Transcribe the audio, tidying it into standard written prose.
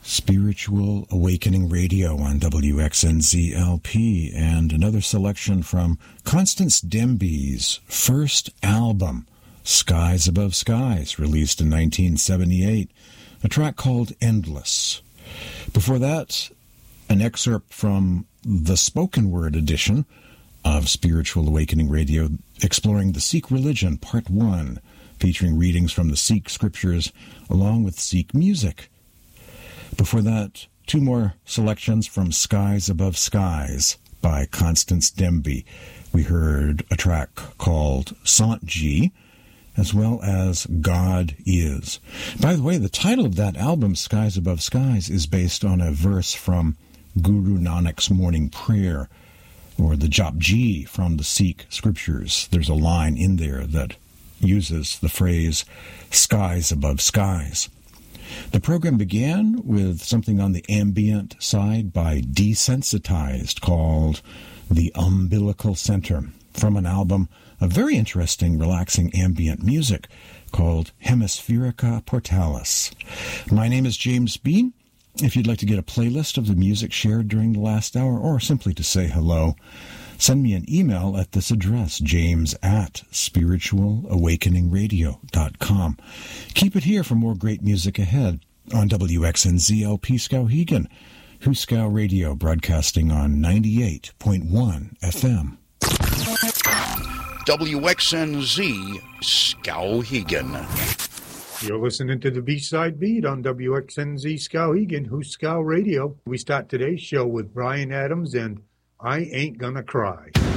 Spiritual Awakening Radio on WXNZ-LP, and another selection from Constance Demby's first album, Skies Above Skies, released in 1978, a track called Endless. Before that, an excerpt from the spoken word edition of Spiritual Awakening Radio, exploring the Sikh religion, Part 1, featuring readings from the Sikh scriptures along with Sikh music. Before that, two more selections from Skies Above Skies by Constance Demby. We heard a track called Sant Ji, as well as God Is. By the way, the title of that album, Skies Above Skies, is based on a verse from Guru Nanak's morning prayer, or the Japji from the Sikh scriptures. There's a line in there that uses the phrase, skies above skies. The program began with something on the ambient side by Desensitized called The Umbilical Center, from an album of very interesting, relaxing ambient music called Hemispherica Portalis. My name is James Bean. If you'd like to get a playlist of the music shared during the last hour, or simply to say hello, send me an email at this address, james@spiritualawakeningradio.com. Keep it here for more great music ahead on WXNZ-LP Skowhegan, Huskow Radio, broadcasting on 98.1 FM. WXNZ Skowhegan. You're listening to the B-Side Beat on WXNZ Skowhegan, Huskow Radio. We start today's show with Bryan Adams and I Ain't Gonna Cry.